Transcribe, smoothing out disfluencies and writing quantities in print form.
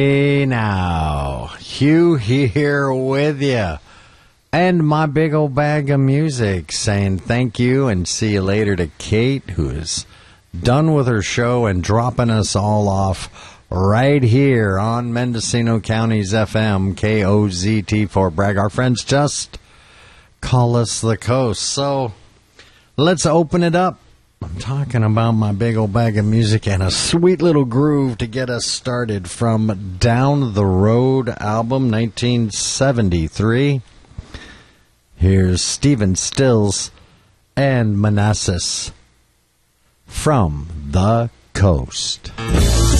Hey now, Hugh here with you, and my big old bag of music, saying thank you and see you later to Kate, who is done with her show and dropping us all off right here on Mendocino County's FM, KOZT for Bragg. Our friends just call us the Coast. So let's open it up. I'm talking about my big old bag of music and a sweet little groove to get us started from Down the Road album, 1973. Here's Stephen Stills and Manassas from the Coast.